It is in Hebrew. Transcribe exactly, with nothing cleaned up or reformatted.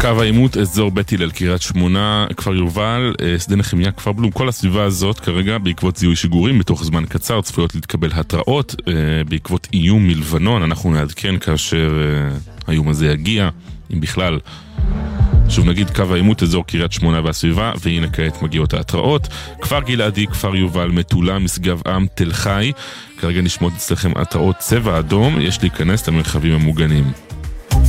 קו העימות, אזור בית הלל, קריית שמונה, כפר יובל, שדה נחמיה, כפר בלום, כל הסביבה הזאת כרגע בעקבות זיהוי שיגורים, בתוך זמן קצר צפויות להתקבל התראות, בעקבות איום מלבנון, אנחנו נעדכן כאשר האיום הזה יגיע, אם בכלל. שוב נגיד קו העימות, אזור קריית שמונה והסביבה, והנה כעת מגיעות ההתראות. כפר גלעדי, כפר יובל, מטולה, משגב עם, תל חי, כרגע נשמעות אצלכם התראות צבע אדום, יש להיכנס למרחבים המוגנים.